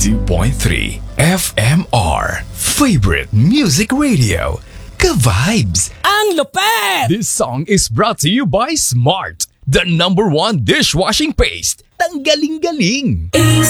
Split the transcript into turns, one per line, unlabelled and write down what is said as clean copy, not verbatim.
92.3 FMR. Favorite Music Radio. Ka-vibes!
Ang lupet!
This song is brought to you by Smart, the #1 dishwashing paste. Tanggaling-galing!